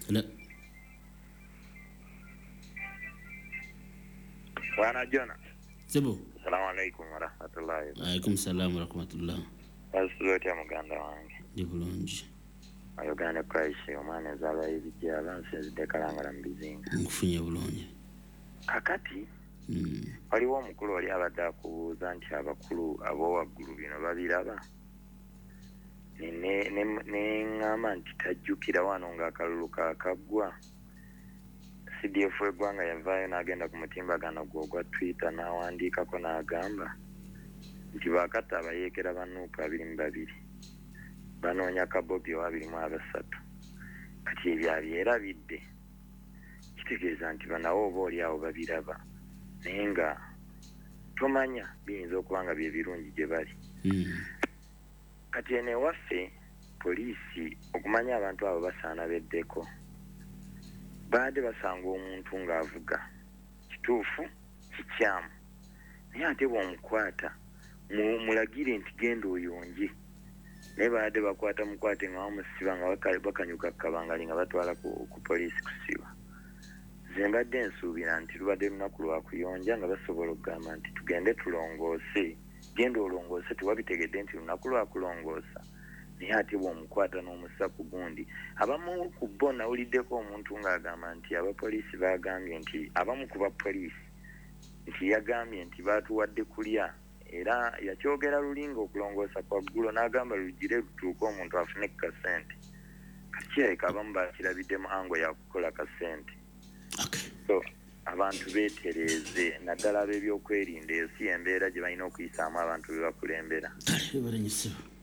Hello. Wana Jona. Sebo. Assalamu alaikum wa rahmatullahi. Alaikum salam wa rahmatullah. Asuluti ya muganda wange. Dibulunji. Ayogane Christ omwana ezalwa ebijjala nsinzidde kalangala mu bizinga. Nkufunye bulungi. Kakati waliwo omukulu oli abadde akubuuza nti abakulu ab'owaggulu bino babiraba. Neŋŋamba nti tajjukira wano ng'akalulu kaakaggwa. CDF eggwanga yavaayo n'agenda ku mutimbagano gwo ogwa Twitter n'awandiikako n'agamba nti baakatta abayeekera bannuuka 22 banoonya kabobi owa 23 kati ebyo abyerabidde kitegeeza nti banawo oba oli awo babiraba naye nga tomanya biyinza okuba nga bye birungi gye bali kati eno ewaffe poliisi okumanya abantu abo basaana beddeko baade basanga omuntu ng'avuga kituufu kikyamu naye ate bw'omukwata mulagire nti genda oyonje naye baade bakwata mukwate nga bamusiba nga bakanyuka kabangali nga batwala ku poliisi kusiba nze mbadde nsuubira nti lubadde lunaku lwakuyonja nga basobola okugamba nti tugende tulongoose genda olongoose tewabitegedde nti lunaku lwakulongoosa naye ate bw'omukwata n'omussa ku gundi abamu ku bo nawuliddeko omuntu ng'agamba nti abapoliisi bagambye nti abamu ku bapoliisi nti yagambye nti baatuwadde kulya era yakyogera lulinga okulongoosa kwa ggulo n'agamba lugire lutuuke omuntu afune kasente kati kirabika abamu bakirabidde mu ango yakukola kasente so abantu beetereeze naddala ab'ebyokwerinda ensi embeera gye balina okuyisaamu abantu be bakulembera.